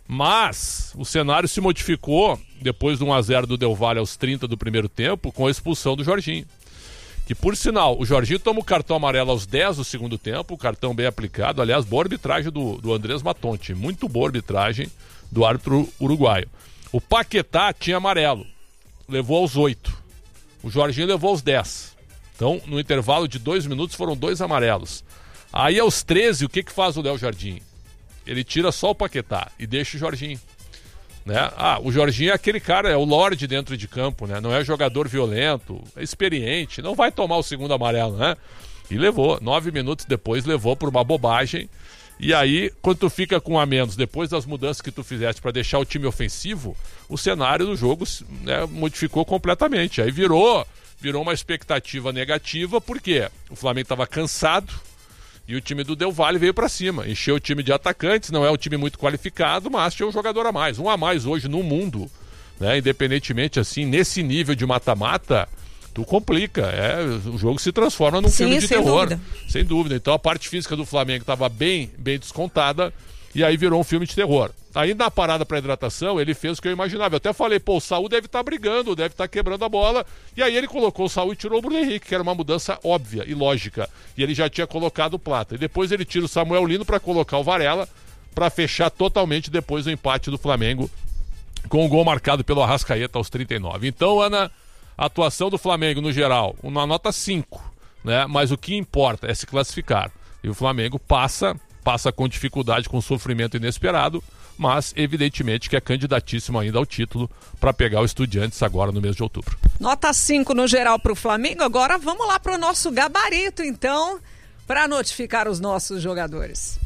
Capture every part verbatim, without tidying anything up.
Mas o cenário se modificou depois do um a zero do Del Valle aos trinta do primeiro tempo, com a expulsão do Jorginho. Que, por sinal, o Jorginho toma o cartão amarelo aos dez do segundo tempo, o cartão bem aplicado. Aliás, boa arbitragem do, do Andrés Matonte, muito boa arbitragem do árbitro uruguaio. O Paquetá tinha amarelo, levou aos oito. O Jorginho levou aos dez. Então, no intervalo de dois minutos, foram dois amarelos. Aí, aos treze, o que, que faz o Léo Jardim? Ele tira só o Paquetá e deixa o Jorginho. Né? Ah, o Jorginho é aquele cara, é o lorde dentro de campo, né? Não é jogador violento, é experiente, não vai tomar o segundo amarelo, né? E levou, nove minutos depois levou por uma bobagem. E aí, quando tu fica com um a menos, depois das mudanças que tu fizeste para deixar o time ofensivo, o cenário do jogo, né, modificou completamente. Aí virou, virou uma expectativa negativa, porque o Flamengo estava cansado, e o time do Del Valle veio pra cima, encheu o time de atacantes, não é um time muito qualificado, mas tinha um jogador a mais, um a mais hoje no mundo, né? Independentemente assim, nesse nível de mata-mata, tu complica, é, o jogo se transforma num Sim, filme de sem terror, dúvida. sem dúvida. Então a parte física do Flamengo estava bem, bem descontada, e aí virou um filme de terror. Aí na parada para hidratação, ele fez o que eu imaginava. Eu até falei, pô, o Saúl deve estar tá brigando, deve estar tá quebrando a bola. E aí ele colocou o Saúl e tirou o Bruno Henrique, que era uma mudança óbvia e lógica. E ele já tinha colocado o Plata. E depois ele tira o Samuel Lino para colocar o Varela, para fechar totalmente depois do empate do Flamengo, com o gol marcado pelo Arrascaeta aos trinta e nove. Então, Ana, a atuação do Flamengo no geral, uma nota cinco, né? Mas o que importa é se classificar. E o Flamengo passa, passa com dificuldade, com sofrimento inesperado, mas evidentemente que é candidatíssimo ainda ao título para pegar o Estudiantes agora no mês de outubro. Nota cinco no geral para o Flamengo. Agora vamos lá para o nosso gabarito, então, para notificar os nossos jogadores.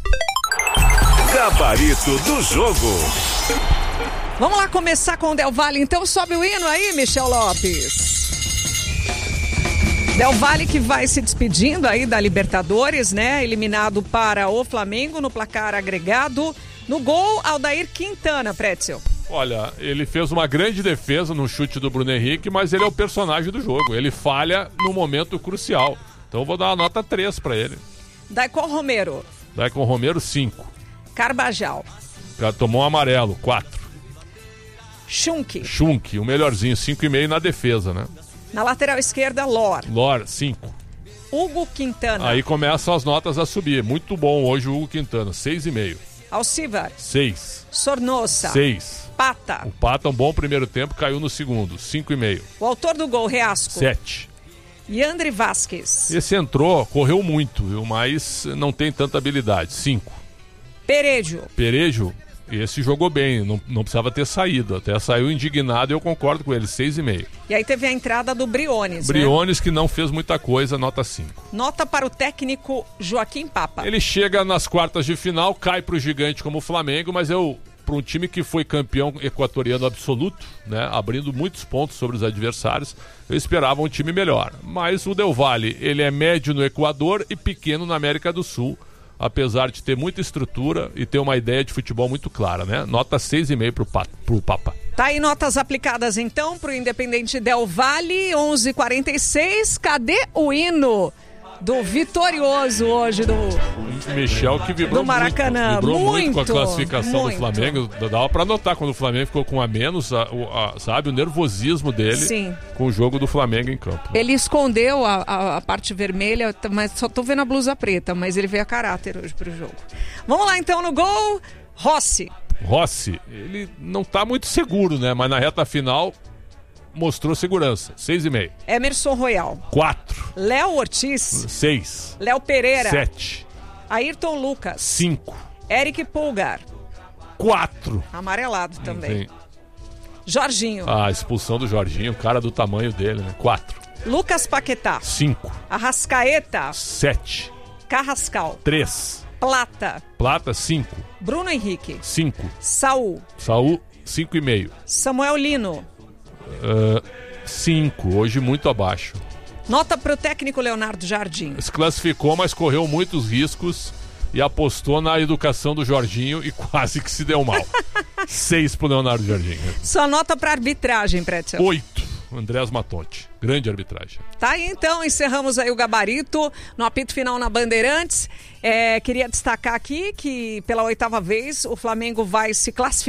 Gabarito do jogo. Vamos lá começar com o Del Valle, então sobe o hino aí, Michel Lopes. Del Valle que vai se despedindo aí da Libertadores, né? Eliminado para o Flamengo no placar agregado. No gol, Aldair Quintana, Pretzel. Olha, ele fez uma grande defesa no chute do Bruno Henrique, mas ele é o personagem do jogo. Ele falha no momento crucial. Então eu vou dar uma nota três para ele. Daicon Romero. Daicon Romero, cinco. Carbajal. Já tomou um amarelo, quatro. Schunk. Schunk, o melhorzinho, cinco e meio na defesa, né? Na lateral esquerda, Lor. Lor, cinco. Hugo Quintana. Aí começam as notas a subir. Muito bom hoje o Hugo Quintana, seis e meio. Alcivar. seis. Sornosa. seis. Pata. O Pata, um bom primeiro tempo, caiu no segundo, cinco e meio. O autor do gol, Reasco. sete. Yandri Vasquez. Esse entrou, correu muito, viu? Mas não tem tanta habilidade, cinco. Perejo. Perejo, esse jogou bem, não, não precisava ter saído, até saiu indignado e eu concordo com ele, seis e meio. E aí teve a entrada do Briones, Briones, né? que não fez muita coisa, nota cinco. Nota para o técnico Joaquim Papa. Ele chega nas quartas de final, cai pro gigante como o Flamengo, mas eu, para um time que foi campeão equatoriano absoluto, né, abrindo muitos pontos sobre os adversários, eu esperava um time melhor. Mas o Del Valle, ele é médio no Equador e pequeno na América do Sul, apesar de ter muita estrutura e ter uma ideia de futebol muito clara, né? Nota seis e meio pro, pro Papa. Tá aí notas aplicadas então pro Independente Del Valle, onze e quarenta e seis. Cadê o hino do vitorioso hoje do Michel, que vibrou do Maracanã? Muito, vibrou muito, muito com a classificação muito. do Flamengo. Dava pra notar quando o Flamengo ficou com um a menos, a, a, sabe, o nervosismo dele. Sim. Com o jogo do Flamengo em campo. Ele escondeu a, a, a parte vermelha, mas só tô vendo a blusa preta, mas ele veio a caráter hoje pro jogo. Vamos lá então no gol, Rossi. Rossi, ele não tá muito seguro, né? Mas na reta final mostrou segurança, seis e meio. Emerson Royal. quatro. Léo Ortiz. seis. Léo Pereira. sete. Ayrton Lucas. cinco. Eric Pulgar. quatro. Amarelado também. Sim. Jorginho. A expulsão do Jorginho, cara do tamanho dele, né? quatro. Lucas Paquetá. cinco. Arrascaeta. sete. Carrascal. três. Plata. Plata, cinco. Bruno Henrique. cinco. Saúl. Saúl, cinco e meio. Samuel Lino. cinco. Hoje muito abaixo. Nota para o técnico Leonardo Jardim. Se classificou, mas correu muitos riscos e apostou na educação do Jorginho e quase que se deu mal. seis pro Leonardo Jardim. Só nota para arbitragem, Pretzel. oito. Andrés Matonte. Grande arbitragem. Tá aí então, encerramos aí o gabarito no apito final na Bandeirantes. É, queria destacar aqui que pela oitava vez o Flamengo vai se classificar